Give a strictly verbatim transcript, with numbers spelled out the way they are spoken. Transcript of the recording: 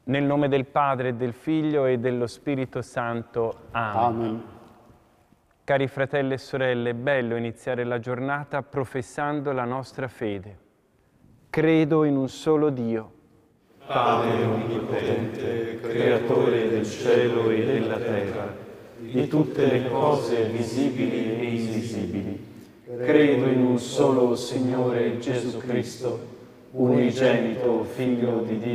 Nel nome del Padre, del Figlio e dello Spirito Santo. Amen. Amen. Cari fratelli e sorelle, è bello iniziare la giornata professando la nostra fede. Credo in un solo Dio, Padre onnipotente, creatore del cielo e della terra, di tutte le cose visibili e invisibili. Credo in un solo Signore Gesù Cristo, unigenito Figlio di Dio,